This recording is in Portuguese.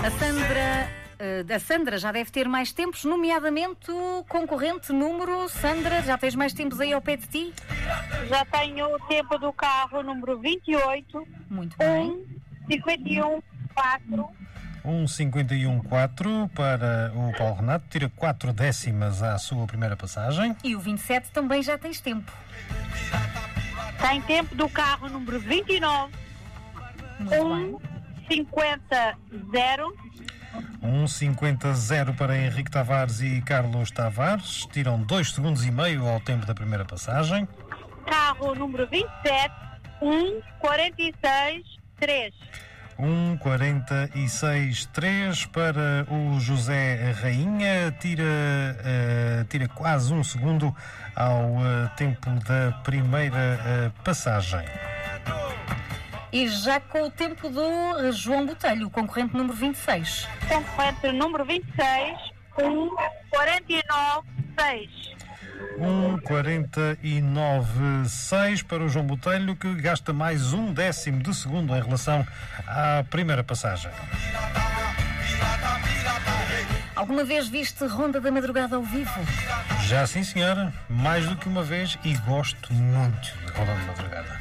A Sandra já deve ter mais tempos, nomeadamente o concorrente número... Sandra, já tens mais tempos aí ao pé de ti? Já tenho o tempo do carro número 28. Muito bem. 51,4. 1,51,4 para o Paulo Renato, tira 4 décimas à sua primeira passagem. E o 27 também já tens tempo. Tem tempo do carro número 29. Muito bem. 1,50,0. 1,50,0 para Henrique Tavares e Carlos Tavares, tiram 2 segundos e meio ao tempo da primeira passagem. Carro número 27. 1,46,3. 1,46,3 para o José Rainha, tira quase 1 segundo ao tempo da primeira passagem. E já com o tempo do João Botelho, o concorrente número 26. Concorrente número 26. 1,49,6. 1,49,6 para o João Botelho, que gasta mais 1 décimo de segundo em relação à primeira passagem. Alguma vez viste Ronda da Madrugada ao vivo? Já sim, senhora, mais do que uma vez, e gosto muito de Ronda da Madrugada.